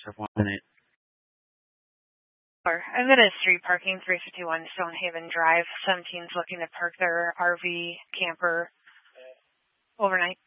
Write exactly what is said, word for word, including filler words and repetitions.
for one minute. I'm at a street parking, three fifty-one Stonehaven Drive. seventeen's looking to park their R V camper overnight.